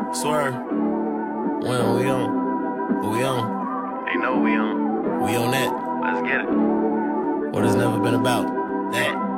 Swerve. When we on? What we on? They know we on. We on that. Let's get it. What it's never been about. That.